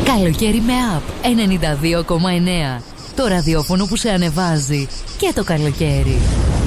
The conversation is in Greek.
Καλοκαίρι με Up 92,9. Το ραδιόφωνο που σε ανεβάζει και το καλοκαίρι.